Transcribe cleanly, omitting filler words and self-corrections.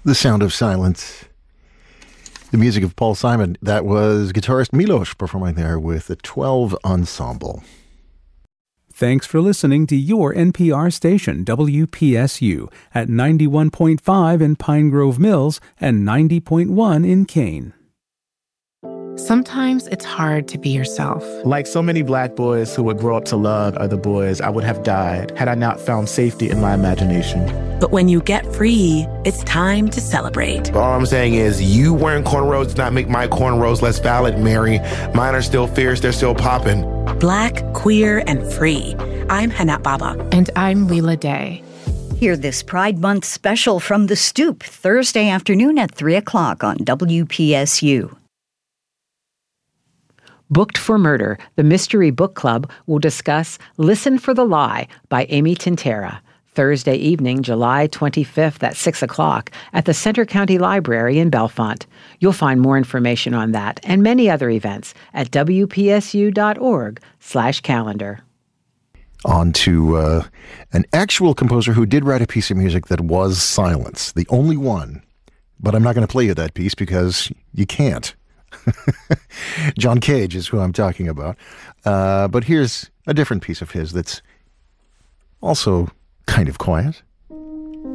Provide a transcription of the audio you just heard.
The Sound of Silence. The music of Paul Simon. That was guitarist Milos performing there with the 12 Ensemble. Thanks for listening to your NPR station, WPSU, at 91.5 in Pine Grove Mills and 90.1 in Kane. Sometimes it's hard to be yourself. Like so many Black boys who would grow up to love other boys, I would have died had I not found safety in my imagination. But when you get free, it's time to celebrate. All I'm saying is you wearing cornrows does not make my cornrows less valid, Mary. Mine are still fierce, they're still popping. Black, queer, and free. I'm Hanat Baba. And I'm Leela Day. Hear this Pride Month special from The Stoop, Thursday afternoon at 3 o'clock on WPSU. Booked for Murder, the Mystery Book Club will discuss Listen for the Lie by Amy Tintera, Thursday evening, July 25th at 6 o'clock at the Center County Library in Bellefonte. You'll find more information on that and many other events at wpsu.org/calendar. On to an actual composer who did write a piece of music that was silence, the only one. But I'm not going to play you that piece because you can't. John Cage is who I'm talking about. But here's a different piece of his that's also kind of quiet.